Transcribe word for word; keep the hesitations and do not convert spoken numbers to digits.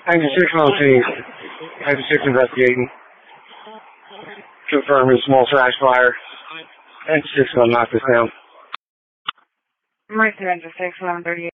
ninety-six on scene. ninety-six investigating. Confirming small trash fire. ninety-six gonna knock this down. Mercy ninety-six, eleven thirty-eight.